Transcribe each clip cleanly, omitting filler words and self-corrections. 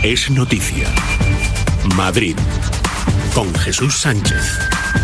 Es noticia. Madrid, con Jesús Sánchez.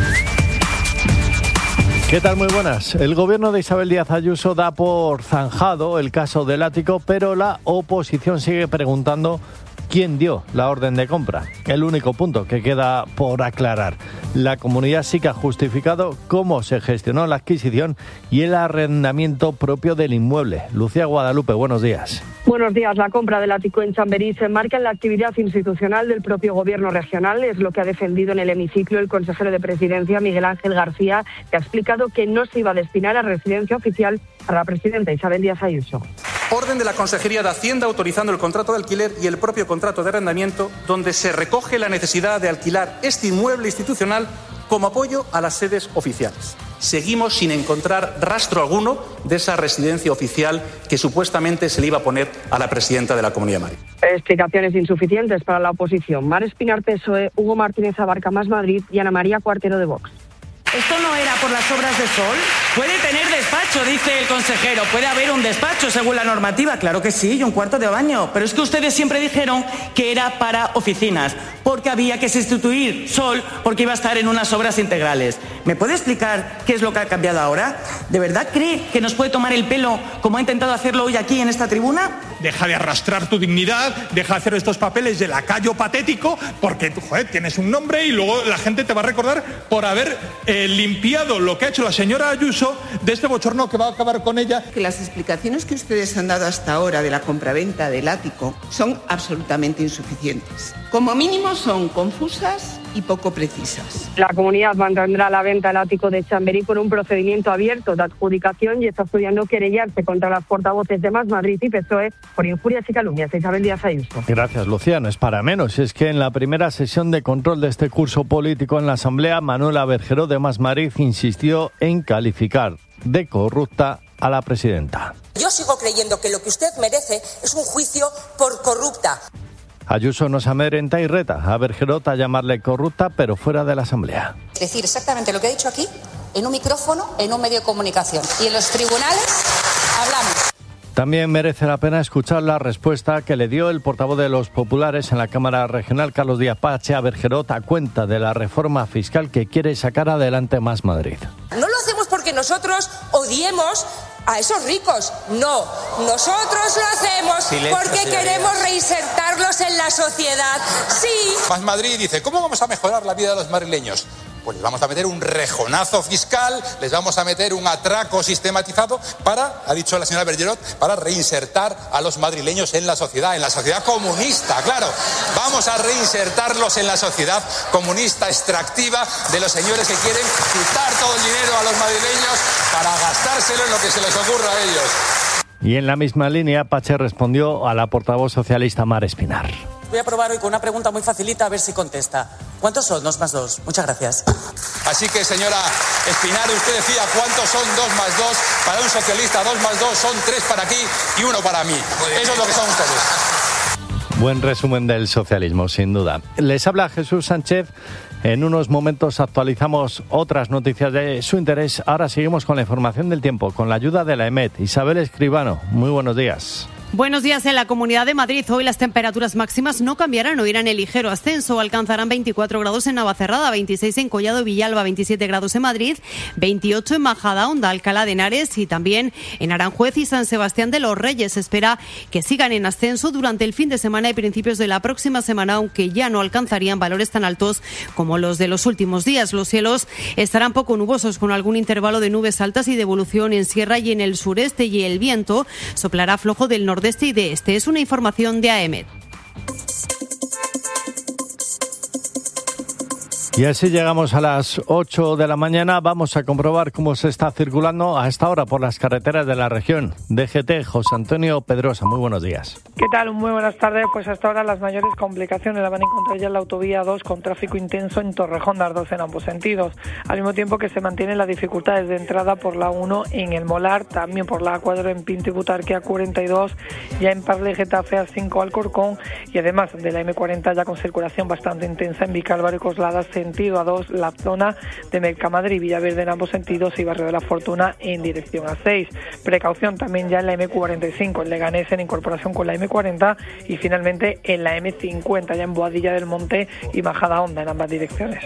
¿Qué tal? Muy buenas. El gobierno de Isabel Díaz Ayuso da por zanjado el caso del ático, pero la oposición sigue preguntando quién dio la orden de compra. El único punto que queda por aclarar. La comunidad sí que ha justificado cómo se gestionó la adquisición y el arrendamiento propio del inmueble. Lucía Guadalupe, buenos días. Buenos días. La compra del ático en Chamberí se enmarca en la actividad institucional del propio gobierno regional. Es lo que ha defendido en el hemiciclo el consejero de Presidencia, Miguel Ángel García, que ha explicado que no se iba a destinar a residencia oficial para la presidenta Isabel Díaz Ayuso. Orden de la Consejería de Hacienda autorizando el contrato de alquiler y el propio contrato de arrendamiento, donde se recoge la necesidad de alquilar este inmueble institucional como apoyo a las sedes oficiales. Seguimos sin encontrar rastro alguno de esa residencia oficial que supuestamente se le iba a poner a la presidenta de la Comunidad de Madrid. Explicaciones insuficientes para la oposición. Mar Espinar, PSOE, Hugo Martínez Abarca, Más Madrid y Ana María Cuartero de Vox. ¿Esto no era por las obras de Sol? Puede tener despacho, dice el consejero. Puede haber un despacho según la normativa. Claro que sí, y un cuarto de baño. Pero es que ustedes siempre dijeron que era para oficinas, porque había que sustituir Sol, porque iba a estar en unas obras integrales. ¿Me puede explicar qué es lo que ha cambiado ahora? ¿De verdad cree que nos puede tomar el pelo como ha intentado hacerlo hoy aquí en esta tribuna? Deja de arrastrar tu dignidad, deja de hacer estos papeles de lacayo patético, porque tienes un nombre y luego la gente te va a recordar por haber limpiado lo que ha hecho la señora Ayuso de este bochorno que va a acabar con ella. Que las explicaciones que ustedes han dado hasta ahora de la compraventa del ático son absolutamente insuficientes. Como mínimo son confusas y poco precisas. La comunidad mantendrá la venta del ático de Chamberí con un procedimiento abierto de adjudicación y está estudiando querellarse contra las portavoces de Más Madrid y PSOE por injurias y calumnias a Isabel Díaz Ayuso. Gracias, Lucía. No es para menos. Es que en la primera sesión de control de este curso político en la Asamblea, Manuela Bergeró de Más Madrid insistió en calificar de corrupta a la presidenta. Yo sigo creyendo que lo que usted merece es un juicio por corrupta. Ayuso nos amedrenta y reta a Bergeró a llamarle corrupta, pero fuera de la Asamblea. Es decir, exactamente lo que he dicho aquí, en un micrófono, en un medio de comunicación. Y en los tribunales hablamos. También merece la pena escuchar la respuesta que le dio el portavoz de los populares en la Cámara Regional, Carlos Díaz Pache, a Bergeró a cuenta de la reforma fiscal que quiere sacar adelante Más Madrid. No lo hacemos porque nosotros odiemos a esos ricos. No, nosotros lo hacemos porque queremos reinsertarlos en la sociedad. Sí. Más Madrid dice, ¿cómo vamos a mejorar la vida de los madrileños? Pues les vamos a meter un rejonazo fiscal, les vamos a meter un atraco sistematizado para, ha dicho la señora Bergeró, para reinsertar a los madrileños en la sociedad comunista, claro. Vamos a reinsertarlos en la sociedad comunista extractiva de los señores que quieren quitar todo el dinero a los madrileños para gastárselo en lo que se les ocurra a ellos. Y en la misma línea, Pache respondió a la portavoz socialista Mar Espinar. Voy a probar hoy con una pregunta muy facilita a ver si contesta. ¿Cuántos son 2 más 2? Muchas gracias. Así que, señora Espinar, usted decía cuántos son 2 más 2. Para un socialista 2 más 2 son 3 para aquí y 1 para mí. Eso es lo que son ustedes. Buen resumen del socialismo, sin duda. Les habla Jesús Sánchez. En unos momentos actualizamos otras noticias de su interés. Ahora seguimos con la información del tiempo, con la ayuda de la EMET. Isabel Escribano, muy buenos días. Buenos días. En la Comunidad de Madrid hoy las temperaturas máximas no cambiarán o irán en ligero ascenso. Alcanzarán 24 grados en Navacerrada, 26 en Collado y Villalba, 27 grados en Madrid, 28 en Majadahonda, Alcalá de Henares y también en Aranjuez y San Sebastián de los Reyes. Se espera que sigan en ascenso durante el fin de semana y principios de la próxima semana, aunque ya no alcanzarían valores tan altos como los de los últimos días. Los cielos estarán poco nubosos con algún intervalo de nubes altas y de evolución en sierra y en el sureste, y el viento soplará flojo del nordeste y de este. Es una información de AEMET. Y así llegamos a las 8 de la mañana. Vamos a comprobar cómo se está circulando a esta hora por las carreteras de la región. DGT, José Antonio Pedrosa, muy buenos días. ¿Qué tal? Muy buenas tardes. Pues hasta ahora las mayores complicaciones las van a encontrar ya en la autovía 2 con tráfico intenso en Torrejón de Ardoz en ambos sentidos. Al mismo tiempo que se mantienen las dificultades de entrada por la 1 en El Molar, también por la A4 en Pinto y Butarque a 42, ya en Parle Getafe a 5 Alcorcón, y además de la M40 ya con circulación bastante intensa en Vicálvaro y Coslada, sentido A2, la zona de Mercamadrid, Villaverde en ambos sentidos y Barrio de la Fortuna en dirección A6. Precaución también ya en la M45, en Leganés en incorporación con la M40 y finalmente en la M50 ya en Boadilla del Monte y Majadahonda en ambas direcciones.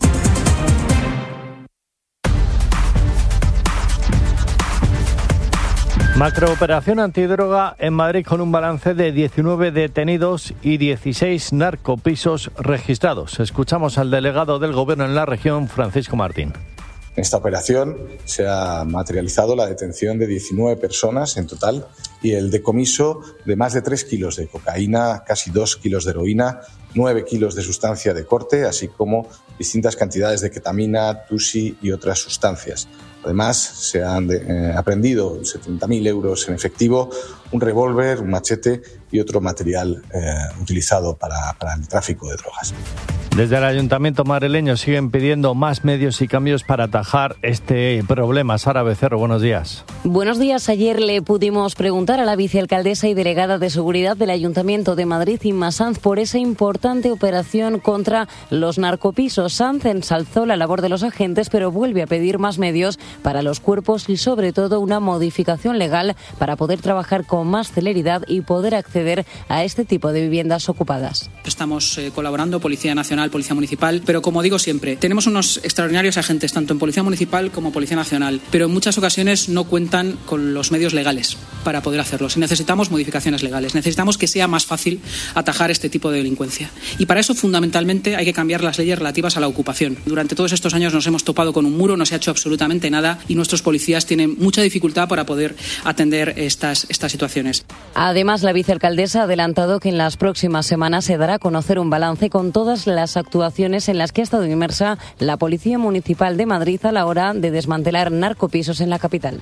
Macrooperación antidroga en Madrid con un balance de 19 detenidos y 16 narcopisos registrados. Escuchamos al delegado del Gobierno en la región, Francisco Martín. En esta operación se ha materializado la detención de 19 personas en total y el decomiso de más de 3 kilos de cocaína, casi 2 kilos de heroína, 9 kilos de sustancia de corte, así como distintas cantidades de ketamina, tusi y otras sustancias. Además, se han aprehendido 70.000 euros en efectivo, un revólver, un machete y otro material utilizado para el tráfico de drogas. Desde el Ayuntamiento madrileño siguen pidiendo más medios y cambios para atajar este problema. Sara Becerro, buenos días. Buenos días. Ayer le pudimos preguntar a la vicealcaldesa y delegada de Seguridad del Ayuntamiento de Madrid, Inma Sanz, por esa importante operación contra los narcopisos. Sanz ensalzó la labor de los agentes, pero vuelve a pedir más medios para los cuerpos y, sobre todo, una modificación legal para poder trabajar con más celeridad y poder acceder a este tipo de viviendas ocupadas. Estamos colaborando, Policía Nacional, Policía Municipal, pero como digo siempre, tenemos unos extraordinarios agentes, tanto en Policía Municipal como Policía Nacional, pero en muchas ocasiones no cuentan con los medios legales para poder hacerlos. Necesitamos modificaciones legales, necesitamos que sea más fácil atajar este tipo de delincuencia. Y para eso, fundamentalmente, hay que cambiar las leyes relativas a la ocupación. Durante todos estos años nos hemos topado con un muro, no se ha hecho absolutamente nada y nuestros policías tienen mucha dificultad para poder atender estas situaciones. Además, la vicealcaldesa ha adelantado que en las próximas semanas se dará a conocer un balance con todas las actuaciones en las que ha estado inmersa la Policía Municipal de Madrid a la hora de desmantelar narcopisos en la capital.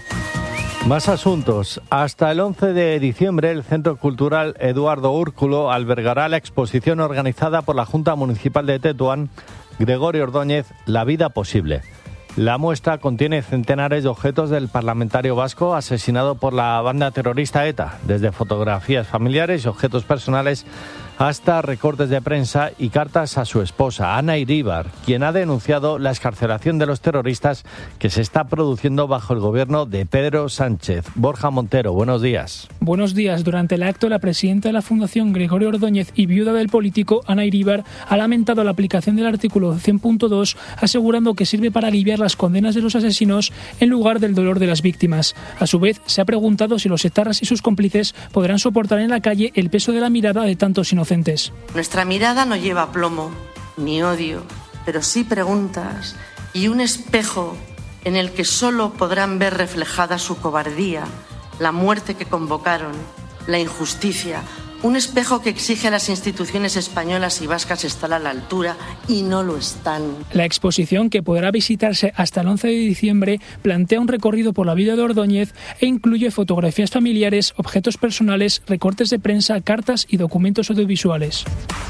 Más asuntos. Hasta el 11 de diciembre el Centro Cultural Eduardo Úrculo albergará la exposición organizada por la Junta Municipal de Tetuán, Gregorio Ordóñez, La vida posible. La muestra contiene centenares de objetos del parlamentario vasco asesinado por la banda terrorista ETA, desde fotografías familiares y objetos personales hasta recortes de prensa y cartas a su esposa, Ana Iríbar, quien ha denunciado la excarcelación de los terroristas que se está produciendo bajo el gobierno de Pedro Sánchez. Borja Montero, buenos días. Buenos días. Durante el acto, la presidenta de la Fundación Gregorio Ordóñez y viuda del político, Ana Iríbar, ha lamentado la aplicación del artículo 100.2, asegurando que sirve para aliviar las condenas de los asesinos en lugar del dolor de las víctimas. A su vez, se ha preguntado si los etarras y sus cómplices podrán soportar en la calle el peso de la mirada de tantos inocentes. Nuestra mirada no lleva plomo ni odio, pero sí preguntas y un espejo en el que solo podrán ver reflejada su cobardía, la muerte que convocaron, la injusticia. Un espejo que exige a las instituciones españolas y vascas estar a la altura y no lo están. La exposición, que podrá visitarse hasta el 11 de diciembre, plantea un recorrido por la vida de Ordóñez e incluye fotografías familiares, objetos personales, recortes de prensa, cartas y documentos audiovisuales.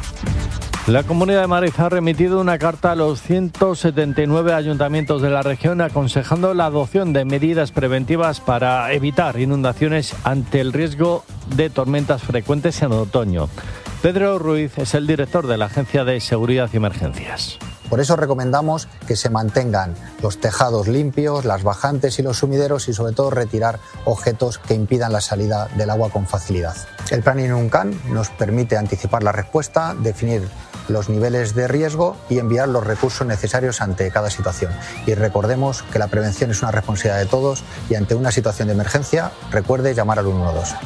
La Comunidad de Madrid ha remitido una carta a los 179 ayuntamientos de la región aconsejando la adopción de medidas preventivas para evitar inundaciones ante el riesgo de tormentas frecuentes en otoño. Pedro Ruiz es el director de la Agencia de Seguridad y Emergencias. Por eso recomendamos que se mantengan los tejados limpios, las bajantes y los sumideros y sobre todo retirar objetos que impidan la salida del agua con facilidad. El plan INUNCAN nos permite anticipar la respuesta, definir los niveles de riesgo y enviar los recursos necesarios ante cada situación. Y recordemos que la prevención es una responsabilidad de todos y ante una situación de emergencia, recuerde llamar al 112.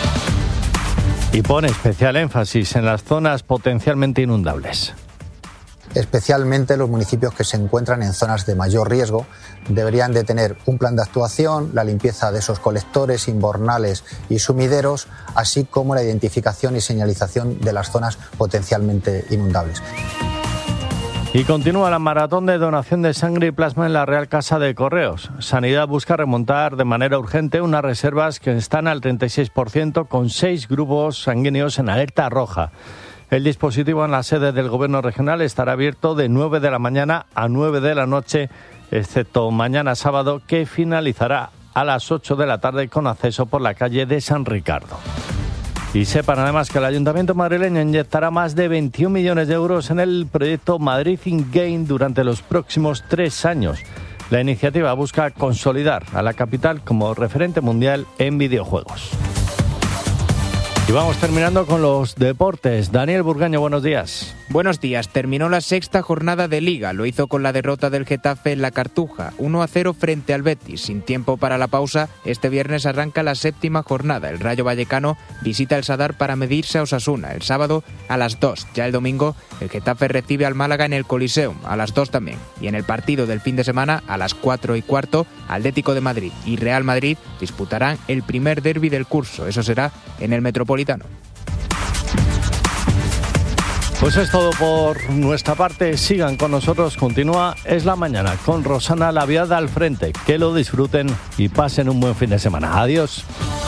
Y pone especial énfasis en las zonas potencialmente inundables. Especialmente los municipios que se encuentran en zonas de mayor riesgo deberían de tener un plan de actuación, la limpieza de esos colectores, inbornales y sumideros, así como la identificación y señalización de las zonas potencialmente inundables. Y continúa la maratón de donación de sangre y plasma en la Real Casa de Correos. Sanidad busca remontar de manera urgente unas reservas que están al 36%, con 6 grupos sanguíneos en alerta roja. El dispositivo en la sede del Gobierno regional estará abierto de 9 de la mañana a 9 de la noche, excepto mañana sábado, que finalizará a las 8 de la tarde con acceso por la calle de San Ricardo. Y sepan además que el Ayuntamiento madrileño inyectará más de 21 millones de euros en el proyecto Madrid in Game durante los próximos 3 años. La iniciativa busca consolidar a la capital como referente mundial en videojuegos. Y vamos terminando con los deportes. Daniel Burgaño, buenos días. Buenos días. Terminó la 6ª jornada de Liga. Lo hizo con la derrota del Getafe en la Cartuja, 1-0 frente al Betis. Sin tiempo para la pausa, este viernes arranca la 7ª jornada. El Rayo Vallecano visita el Sadar para medirse a Osasuna. El sábado a las 2. Ya el domingo, el Getafe recibe al Málaga en el Coliseum, a las 2 también. Y en el partido del fin de semana, a las 4:15, Atlético de Madrid y Real Madrid disputarán el primer derbi del curso. Eso será en el Metropolitano. Pues es todo por nuestra parte. Sigan con nosotros. Continúa Es la Mañana con Rosana Laviada al frente. Que lo disfruten y pasen un buen fin de semana. Adiós.